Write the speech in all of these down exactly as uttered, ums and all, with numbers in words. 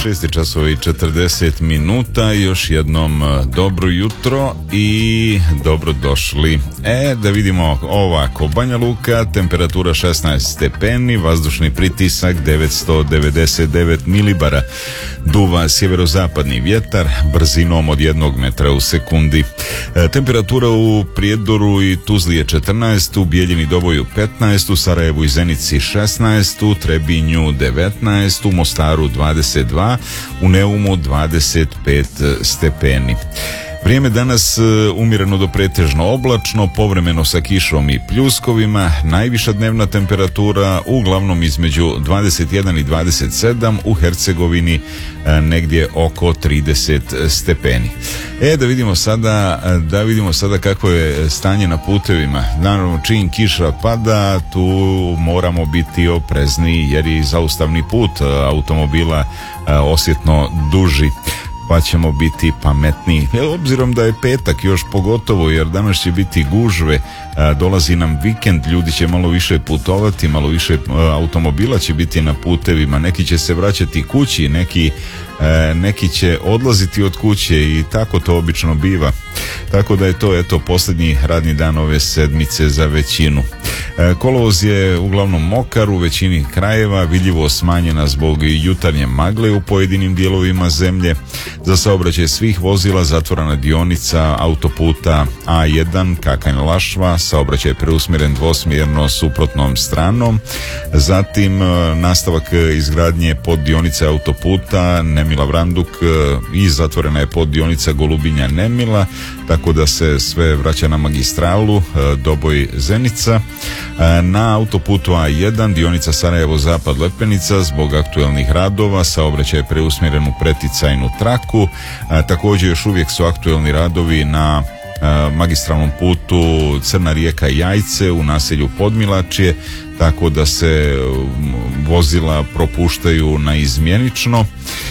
šest časova i četrdeset minuta, još jednom dobro jutro i dobrodošli. E, da vidimo ovako, Banja Luka, temperatura šesnaest stepeni, vazdušni pritisak devetsto devedeset devet milibara, duva sjeverozapadni vjetar brzinom od jednog metra u sekundi. E, temperatura u Prijedoru i Tuzli je četrnaest, u Bijeljini Doboju petnaest, u Sarajevu i Zenici šesnaest, u Trebinju devetnaest, u Mostaru dvadeset dva, u Neumu dvadeset pet stepeni. Vrijeme danas umjereno do pretežno oblačno, povremeno sa kišom i pljuskovima, najviša dnevna temperatura uglavnom između dvadeset jedan i dvadeset sedam, u Hercegovini negdje oko trideset stepeni. E, da vidimo sada, da vidimo sada kako je stanje na putevima. Naravno, čim kiša pada, tu moramo biti oprezni jer je zaustavni put automobila osjetno duži, pa ćemo biti pametniji. E, obzirom da je petak još pogotovo, jer danas će biti gužve, a, dolazi nam vikend, ljudi će malo više putovati, malo više a, automobila će biti na putevima, neki će se vraćati kući, neki, a, neki će odlaziti od kuće i tako to obično biva. Tako da je to, eto, posljednji radni dan ove sedmice za većinu. E, kolovoz je uglavnom mokar u većini krajeva, vidljivo smanjena zbog jutarnje magle u pojedinim dijelovima zemlje. Za saobraćaj svih vozila zatvorena dionica autoputa A jedan Kakanj-Lašva, saobraćaj preusmjeren dvosmjerno suprotnom stranom. Zatim nastavak izgradnje poddionica autoputa Nemila-Vranduk i zatvorena je poddionica Golubinja-Nemila, tako da se sve vraća na magistralu Doboj-Zenica. Na autoputu A jedan dionica Sarajevo-Zapad-Lepenica zbog aktuelnih radova, saobraćaj je preusmjeren u preticajnu traku. Također još uvijek su aktuelni radovi na magistralnom putu Crna Rijeka-Jajce u naselju Podmilačje, tako da se vozila propuštaju naizmjenično.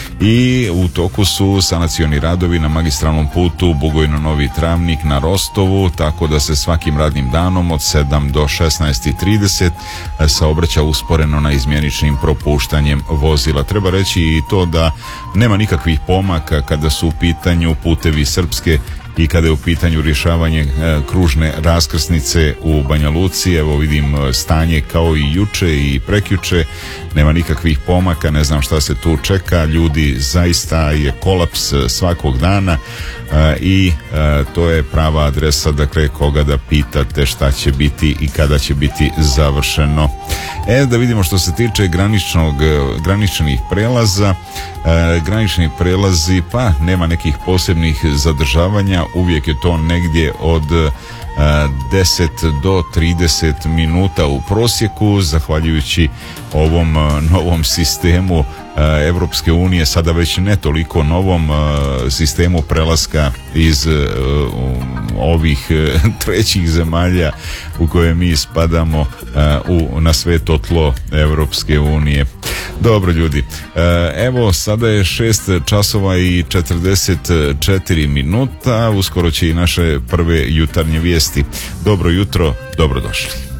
I u toku su sanacioni radovi na magistralnom putu Bugojno-Novi Travnik na Rostovu, tako da se svakim radnim danom od sedam do šesnaest i trideset saobraća usporeno naizmjeničnim propuštanjem vozila. Treba reći i to da nema nikakvih pomaka kada su u pitanju putevi Srpske i kada je u pitanju rješavanje e, kružne raskrsnice u Banja Luci. Evo vidim stanje kao i juče i prekjuče, nema nikakvih pomaka, ne znam šta se tu čeka, ljudi, zaista je kolaps svakog dana e, i e, to je prava adresa, dakle, koga da pitate šta će biti i kada će biti završeno. E, da vidimo što se tiče graničnog, graničnih prelaza. E, granični prelazi, pa nema nekih posebnih zadržavanja, uvijek je to negdje od e, deset do trideset minuta u prosjeku, zahvaljujući ovom e, novom sistemu e, Evropske unije, sada već ne toliko novom e, sistemu prelaska iz e, ovih e, trećih zemalja u koje mi spadamo e, u, na sveto tlo Evropske unije. Dobro, ljudi, evo sada je šest časova i četrdeset četiri minuta, uskoro će i naše prve jutarnje vijesti. Dobro jutro, dobrodošli.